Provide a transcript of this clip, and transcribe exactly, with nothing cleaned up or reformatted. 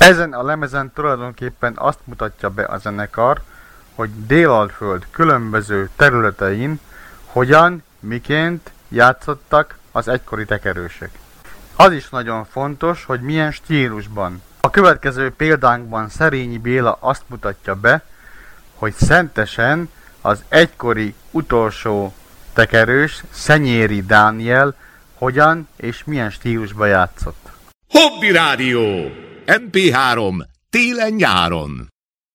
Ezen a lemezen tulajdonképpen azt mutatja be a zenekar, hogy Délalföld különböző területein hogyan, miként játszottak az egykori tekerősök. Az is nagyon fontos, hogy milyen stílusban. A következő példánkban Szerényi Béla azt mutatja be, hogy Szentesen az egykori utolsó tekerős, Szenyéri Dániel hogyan és milyen stílusban játszott. Hobby Rádió! em pé három télen-nyáron.